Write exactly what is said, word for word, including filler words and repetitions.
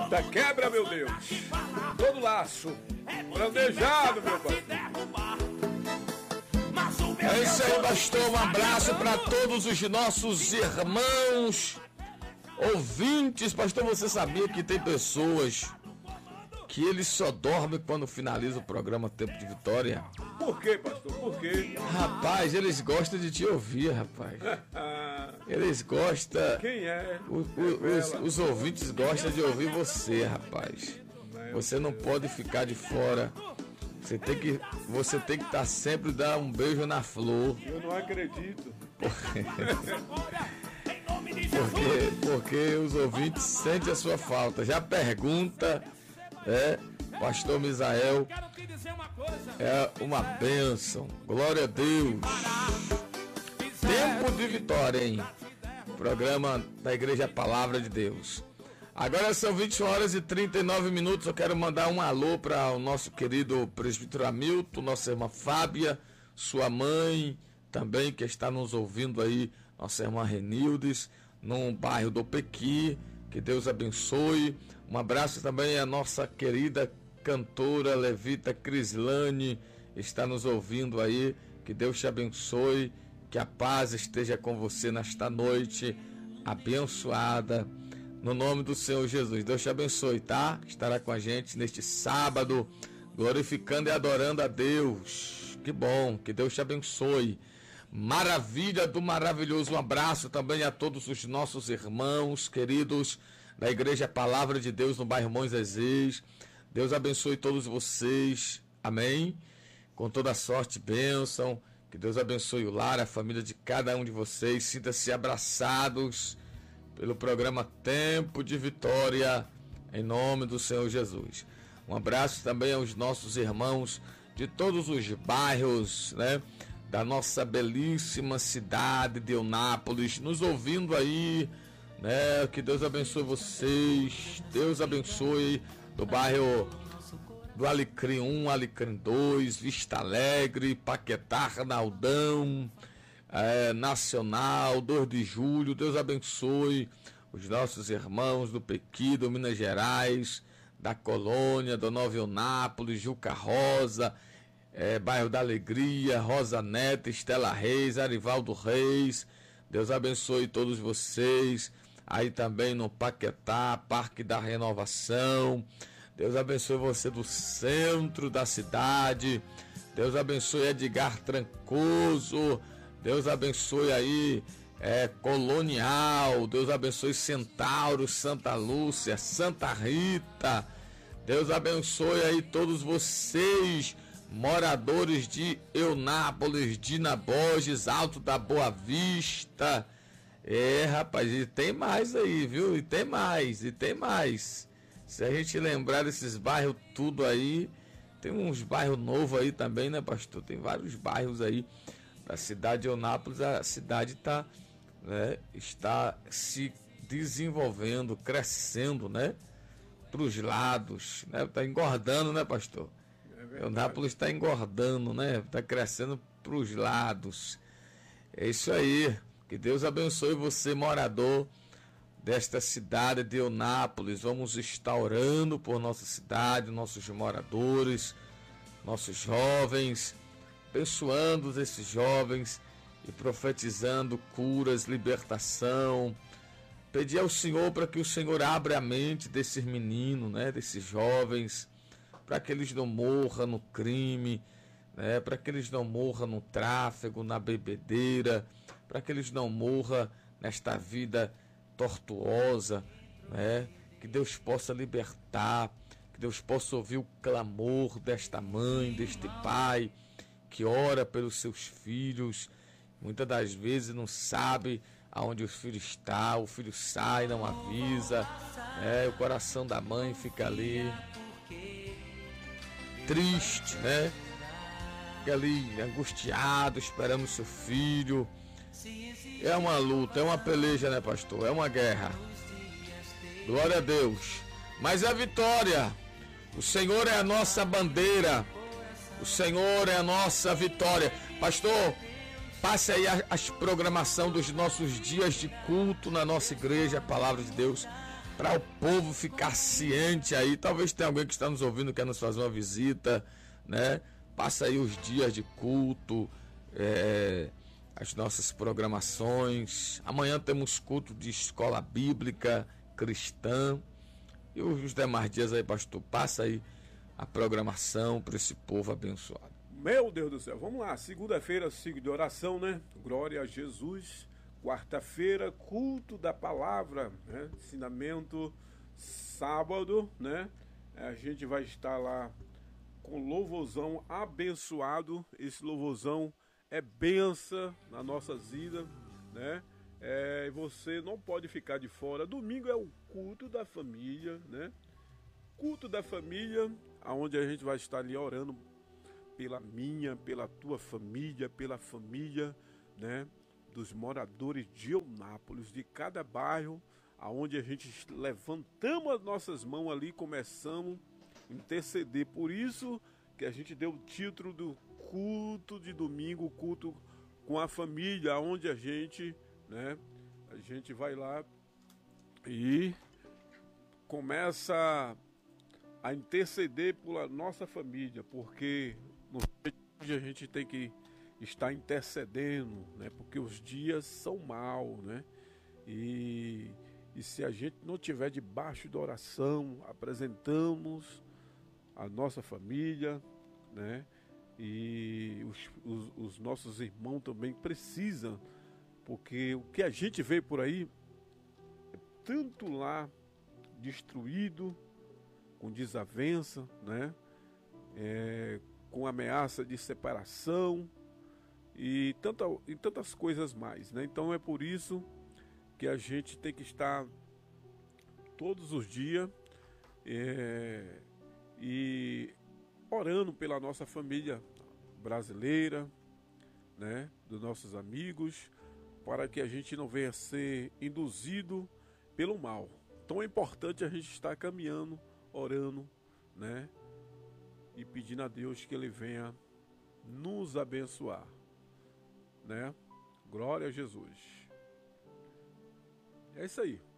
Eita, quebra, meu Deus. Todo laço. Planejado, meu pai. É isso aí, pastor. Um abraço para todos os nossos irmãos ouvintes. Pastor, você sabia que tem pessoas que eles só dormem quando finaliza o programa Tempo de Vitória? Por quê, pastor? Por quê? Rapaz, eles gostam de te ouvir, rapaz. Eles gostam. Quem é? O, o, os, os ouvintes gostam de ouvir você, rapaz. Você não pode ficar de fora. Você tem que, você tem que estar sempre dar um beijo na flor. Eu não acredito. Porque, porque os ouvintes sentem a sua falta. Já pergunta, é, pastor Misael, é uma bênção. Glória a Deus. Tempo de Vitória, hein? Programa da Igreja Palavra de Deus. Agora são vinte horas e trinta e nove minutos. Eu quero mandar um alô para o nosso querido presbítero Hamilton, nossa irmã Fábia, sua mãe também, que está nos ouvindo aí, nossa irmã Renildes, no bairro do Pequi. Que Deus abençoe. Um abraço também à nossa querida cantora Levita Crislane, está nos ouvindo aí. Que Deus te abençoe, que a paz esteja com você nesta noite abençoada. No nome do Senhor Jesus, Deus te abençoe, tá? Estará com a gente neste sábado, glorificando e adorando a Deus. Que bom, que Deus te abençoe. Maravilha do maravilhoso. Um abraço também a todos os nossos irmãos queridos da Igreja Palavra de Deus no bairro Monzezês. Deus abençoe todos vocês, amém? Com toda sorte, bênção. Que Deus abençoe o lar, a família de cada um de vocês. Sinta-se abraçados pelo programa Tempo de Vitória, em nome do Senhor Jesus. Um abraço também aos nossos irmãos de todos os bairros, né, da nossa belíssima cidade de Eunápolis, nos ouvindo aí, né, que Deus abençoe vocês, Deus abençoe do bairro do Alecrim um, Alecrim dois, Vista Alegre, Paquetá, Arnaldão, É, Nacional, dois de julho. Deus abençoe os nossos irmãos do Pequi, do Minas Gerais, da Colônia, do Nova Eunápolis, Juca Rosa, é, bairro da Alegria, Rosa Neta, Estela Reis, Arivaldo Reis. Deus abençoe todos vocês aí também no Paquetá, Parque da Renovação. Deus abençoe você do centro da cidade. Deus abençoe Edgar Trancoso. Deus abençoe aí, é, Colonial. Deus abençoe Centauro, Santa Lúcia, Santa Rita. Deus abençoe aí todos vocês, moradores de Eunápolis, Dina Borges, Alto da Boa Vista. É, rapaz, e tem mais aí, viu? E tem mais, e tem mais. Se a gente lembrar desses bairros tudo aí, tem uns bairros novos aí também, né, pastor? Tem vários bairros aí. A cidade de Eunápolis, a cidade tá, né, está se desenvolvendo, crescendo, né, para os lados, né, está engordando, né, pastor? É Eunápolis está engordando, né, está crescendo para os lados. É isso aí. Que Deus abençoe você, morador desta cidade de Eunápolis. Vamos estar orando por nossa cidade, nossos moradores, nossos jovens, abençoando esses jovens e profetizando curas, libertação. Pedir ao Senhor para que o Senhor abra a mente desses meninos, né, desses jovens, para que eles não morram no crime, né, para que eles não morram no tráfego, na bebedeira, para que eles não morram nesta vida tortuosa, né, que Deus possa libertar, que Deus possa ouvir o clamor desta mãe, deste pai, que ora pelos seus filhos, muitas das vezes não sabe aonde o filho está, o filho sai, não avisa, né? O coração da mãe fica ali triste, né? Fica ali angustiado, esperando o seu filho. É uma luta, é uma peleja, né, pastor? É uma guerra. Glória a Deus. Mas a vitória, o Senhor é a nossa bandeira. O Senhor é a nossa vitória. Pastor, passe aí a, a programação dos nossos dias de culto na nossa igreja, a Palavra de Deus. para o povo ficar ciente aí. Talvez tenha alguém que está nos ouvindo, quer nos fazer uma visita, né? Passa aí os dias de culto, é, as nossas programações. Amanhã temos culto de escola bíblica cristã. E os demais dias aí, pastor, passa aí a programação para esse povo abençoado. Meu Deus do céu, vamos lá. Segunda-feira, ciclo de oração, né? Glória a Jesus. Quarta-feira, culto da palavra, né? Ensinamento. Sábado, né? A gente vai estar lá com louvorzão abençoado. Esse louvorzão é benção na nossas vidas, né? É, você não pode ficar de fora. Domingo é o culto da família, né? Culto da família, onde a gente vai estar ali orando pela minha, pela tua família, pela família, né, dos moradores de Eunápolis, de cada bairro, aonde a gente levantamos as nossas mãos ali, começamos a interceder. Por isso que a gente deu o título do culto de domingo, culto com a família, onde a gente, né, a gente vai lá e começa a interceder pela nossa família, porque no dia a gente tem que estar intercedendo, né? Porque os dias são maus, né? E, e se a gente não tiver debaixo da oração, apresentamos a nossa família, né? E os, os, os nossos irmãos também precisam, porque o que a gente vê por aí é tanto lá destruído, com desavença, né? É, com ameaça de separação e, tanta, e tantas coisas mais, né? Então é por isso que a gente tem que estar todos os dias é, e orando pela nossa família brasileira, né? Dos nossos amigos, para que a gente não venha ser induzido pelo mal. Então é importante a gente estar caminhando, orando, né? E pedindo a Deus que Ele venha nos abençoar, né? Glória a Jesus. É isso aí.